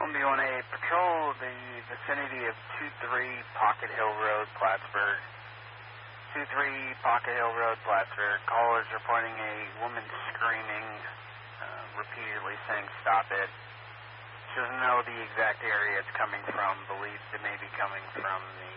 1B1A, patrol the vicinity of 23 Pocket Hill Road, Plattsburgh. 23 Pocket Hill Road, Plattsburgh. Callers reporting a woman screaming, repeatedly saying, "Stop it." She doesn't know the exact area it's coming from, believes it may be coming from the